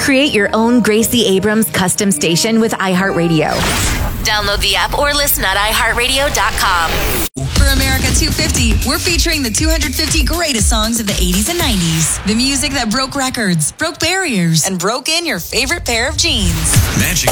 Create your own Gracie Abrams custom station with iHeartRadio. Download the app or listen at iHeartRadio.com. For America 250, we're featuring the 250 greatest songs of the 80s and 90s. The music that broke records, broke barriers, and broke in your favorite pair of jeans. Magic